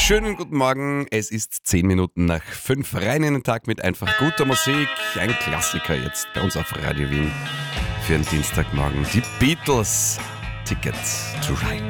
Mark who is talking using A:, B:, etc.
A: Schönen guten Morgen, es ist 10 Minuten nach 5. Rein in den Tag mit einfach guter Musik. Ein Klassiker jetzt bei uns auf Radio Wien für einen Dienstagmorgen. Die Beatles, Ticket to Ride.